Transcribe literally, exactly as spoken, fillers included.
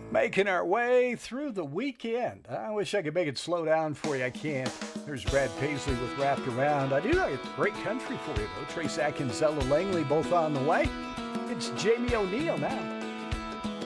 Making our way through the weekend. I wish I could make it slow down for you. I can't. There's Brad Paisley with Wrapped Around. I do got a great country for you, though. Trace Atkins, Ella Langley, both on the way. It's Jamie O'Neill now.